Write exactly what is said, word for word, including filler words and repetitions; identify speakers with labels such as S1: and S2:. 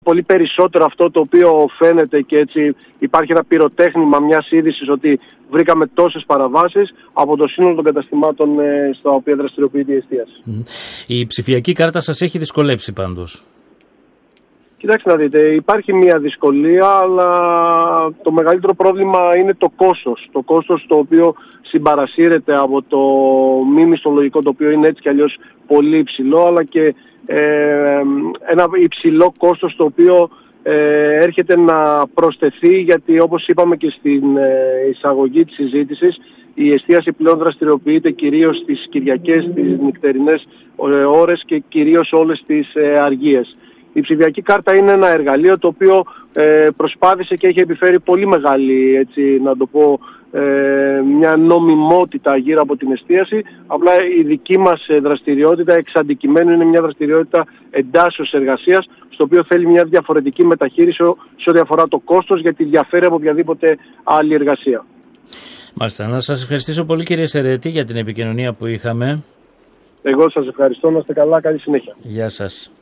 S1: πολύ περισσότερο αυτό το οποίο φαίνεται και έτσι υπάρχει ένα πυροτέχνημα μιας είδησης ότι βρήκαμε τόσες παραβάσεις από το σύνολο των καταστημάτων ε, στα οποία δραστηριοποιείται η εστίαση. Mm.
S2: Η ψηφιακή κάρτα σας έχει δυσκολέψει πάντως?
S1: Κοιτάξτε να δείτε, υπάρχει μια δυσκολία, αλλά το μεγαλύτερο πρόβλημα είναι το κόστος. Το κόστος το οποίο συμπαρασύρεται από το μη μισθολογικό, το οποίο είναι έτσι κι αλλιώς πολύ υψηλό, αλλά και ε, ένα υψηλό κόστος το οποίο ε, έρχεται να προσθεθεί, γιατί όπως είπαμε και στην ε, εισαγωγή της συζήτησης, η εστίαση πλέον δραστηριοποιείται κυρίως στις Κυριακές, στις νυχτερινές ε, ώρες και κυρίως όλες τις ε, αργίες. Η ψηφιακή κάρτα είναι ένα εργαλείο το οποίο ε, προσπάθησε και έχει επιφέρει πολύ μεγάλη, έτσι να το πω, ε, μια νομιμότητα γύρω από την εστίαση. Απλά η δική μας δραστηριότητα εξ αντικειμένου είναι μια δραστηριότητα εντάσσεως εργασίας, στο οποίο θέλει μια διαφορετική μεταχείριση σε ό,τι αφορά το κόστος, γιατί διαφέρει από οποιαδήποτε άλλη εργασία.
S2: Μάλιστα. Να σας ευχαριστήσω πολύ, κύριε Σερέτη, για την επικοινωνία που είχαμε.
S1: Εγώ σας ευχαριστώ. Να είστε καλά. Καλή συνέχεια.
S2: Γεια σας.